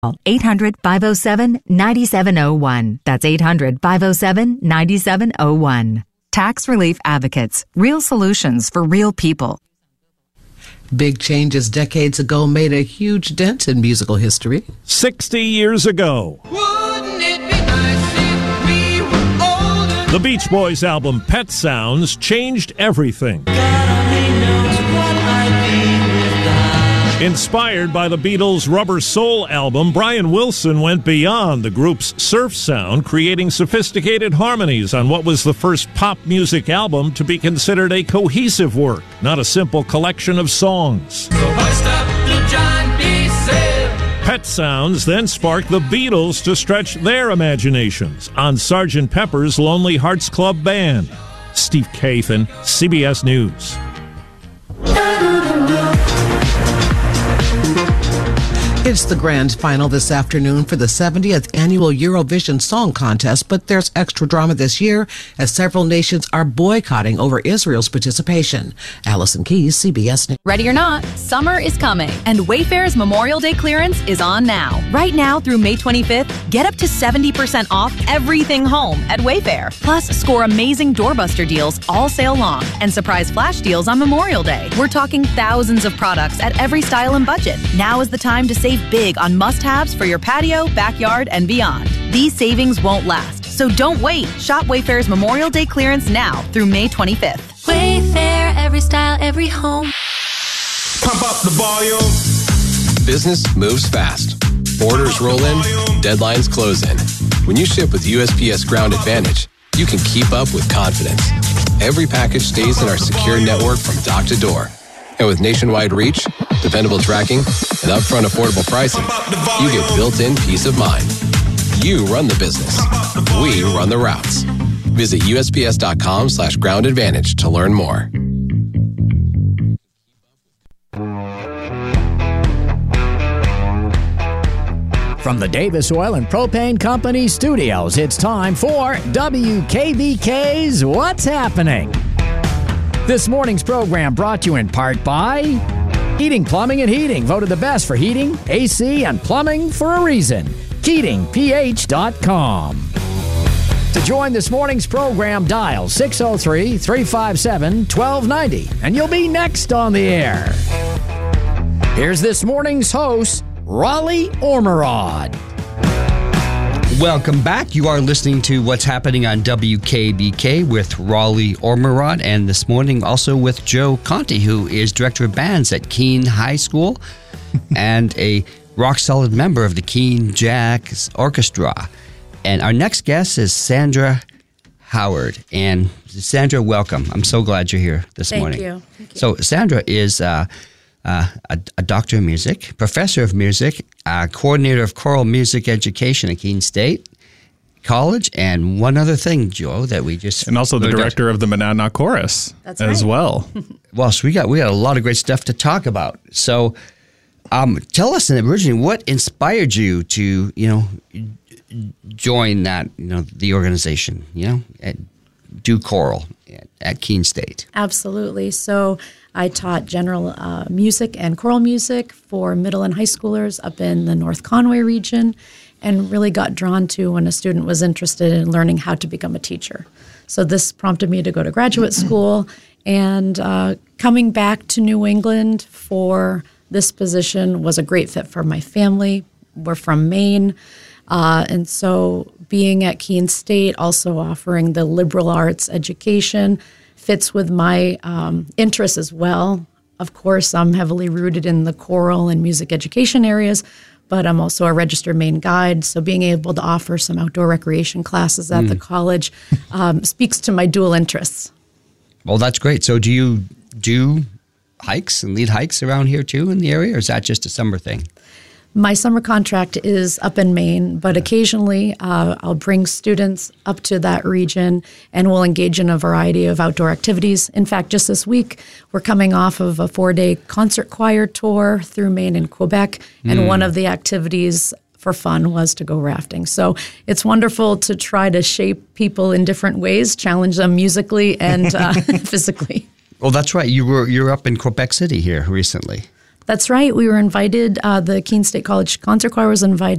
800-507-9701. That's 800-507-9701. Tax Relief Advocates. Real solutions for real people. Big changes decades ago made a huge dent in musical history. 60 years ago. Wouldn't it be nice if we were older? The Beach Boys album Pet Sounds changed everything. God only knows what I'd be without. Inspired by the Beatles' Rubber Soul album, Brian Wilson went beyond the group's surf sound, creating sophisticated harmonies on what was the first pop music album to be considered a cohesive work, not a simple collection of songs. So hoist up the John B. sail. Pet Sounds then sparked the Beatles to stretch their imaginations on Sgt. Pepper's Lonely Hearts Club Band. Steve Kathan, CBS News. It's the grand final this afternoon for the 70th annual Eurovision Song Contest, but there's extra drama this year as several nations are boycotting over Israel's participation. Allison Keyes, CBS News. Ready or not, summer is coming, and Wayfair's Memorial Day clearance is on now. Right now through May 25th, get up to 70% off everything home at Wayfair. Plus, score amazing doorbuster deals all sale long and surprise flash deals on Memorial Day. We're talking thousands of products at every style and budget. Now is the time to save big on must-haves for your patio, backyard, and beyond. These savings won't last, so don't wait. Shop Wayfair's Memorial Day clearance now through May 25th. Wayfair, every style, every home. Pump up the volume. Business moves fast. Orders roll in, deadlines close in. When you ship with USPS Ground Advantage, you can keep up with confidence. Every package stays in our secure network from dock to door. And with nationwide reach, dependable tracking, and upfront affordable pricing, you get built-in peace of mind. You run the business. We run the routes. Visit USPS.com/Ground Advantage to learn more. From the Davis Oil and Propane Company studios, it's time for WKBK's What's Happening. This morning's program brought to you in part by Heating, Plumbing, and Heating, voted the best for heating, AC, and plumbing for a reason. KeatingPH.com. To join this morning's program, dial 603-357-1290, and you'll be next on the air. Here's this morning's host, Raleigh Ormerod. Welcome back. You are listening to What's Happening on WKBK with Raleigh Ormerod, and this morning also with Joe Conti, who is Director of Bands at Keene High School and a rock-solid member of the Keene Jazz Orchestra. And our next guest is Sandra Howard. And Sandra, welcome. I'm so glad you're here this morning. Thank you. So Sandra is a doctor of music, professor of music, coordinator of choral music education at Keene State College, and one other thing, Joe, that we just... And also the director of the Monadnock Chorus as well. Well, so we got a lot of great stuff to talk about. So tell us originally what inspired you to, join that, the organization, do choral at Keene State. Absolutely. So I taught general music and choral music for middle and high schoolers up in the North Conway region, and really got drawn to when a student was interested in learning how to become a teacher. So this prompted me to go to graduate school, and coming back to New England for this position was a great fit for my family. We're from Maine, and so being at Keene State, also offering the liberal arts education, fits with my interests as well. Of course, I'm heavily rooted in the choral and music education areas, but I'm also a registered Maine guide, so being able to offer some outdoor recreation classes at the college speaks to my dual interests. Well, that's great. So do you do hikes and lead hikes around here too in the area, or is that just a summer thing? My summer contract is up in Maine, but occasionally I'll bring students up to that region and we'll engage in a variety of outdoor activities. In fact, just this week, we're coming off of a 4-day concert choir tour through Maine and Quebec, and one of the activities for fun was to go rafting. So it's wonderful to try to shape people in different ways, challenge them musically and physically. Well, that's right. You're up in Quebec City here recently. That's right. We were invited. The Keene State College Concert Choir was invited